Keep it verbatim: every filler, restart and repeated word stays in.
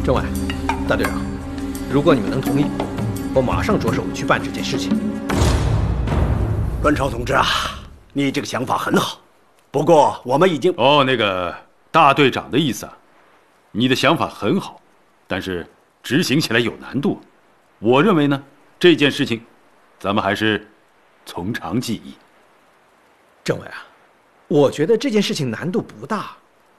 政委，大队长，如果你们能同意，我马上着手去办这件事情。 阮超同志啊，你这个想法很好，不过我们已经…… 哦，那个大队长的意思啊，你的想法很好，但是执行起来有难度。我认为呢，这件事情，咱们还是从长计议。 政委啊，我觉得这件事情难度不大。